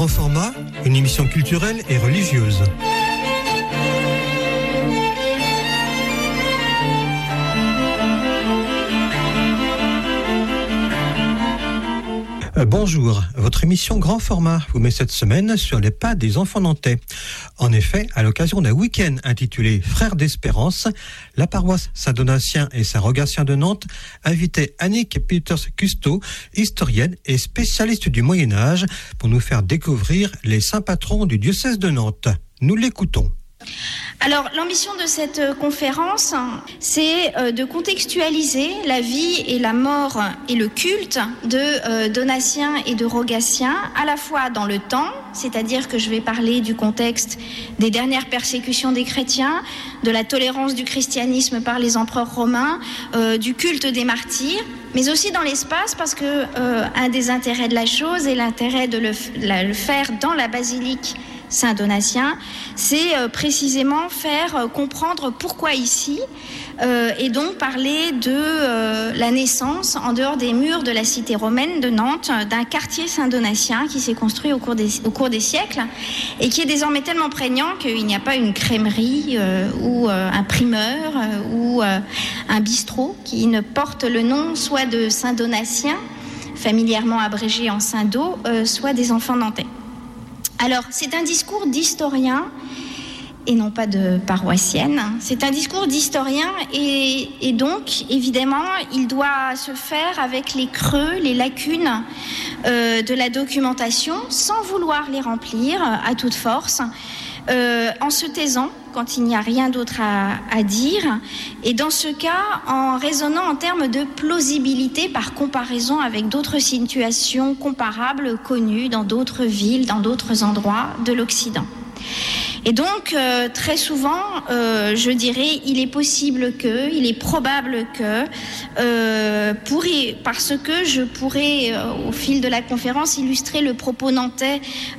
Grand format, une émission culturelle et religieuse. Bonjour, votre émission Grand Format vous met cette semaine sur les pas des enfants nantais. En effet, à l'occasion d'un week-end intitulé Frères d'Espérance, la paroisse Saint-Donatien et Saint-Rogatien de Nantes invitait Annick Peters-Custeau, historienne et spécialiste du Moyen-Âge, pour nous faire découvrir les saints patrons du diocèse de Nantes. Nous l'écoutons. Alors, l'ambition de cette conférence, c'est de contextualiser la vie et la mort et le culte de Donatiens et de Rogatiens, à la fois dans le temps, c'est-à-dire que je vais parler du contexte des dernières persécutions des chrétiens, de la tolérance du christianisme par les empereurs romains, du culte des martyrs, mais aussi dans l'espace, parce que un des intérêts de la chose est l'intérêt de le faire dans la basilique Saint-Donatien, c'est précisément faire comprendre pourquoi ici, et donc parler de la naissance, en dehors des murs de la cité romaine de Nantes, d'un quartier Saint-Donatien qui s'est construit au cours des siècles et qui est désormais tellement prégnant qu'il n'y a pas une crèmerie ou un primeur ou un bistrot qui ne porte le nom soit de Saint-Donatien, familièrement abrégé en Saint-Do, soit des enfants nantais. Alors, c'est un discours d'historien et non pas de paroissienne. C'est un discours d'historien et donc, évidemment, il doit se faire avec les creux, les lacunes de la documentation, sans vouloir les remplir à toute force, en se taisant quand il n'y a rien d'autre à dire, et dans ce cas, en raisonnant en termes de plausibilité par comparaison avec d'autres situations comparables connues dans d'autres villes, dans d'autres endroits de l'Occident. Et donc, très souvent, je dirais, il est probable que, parce que je pourrais, au fil de la conférence, illustrer le propos nantais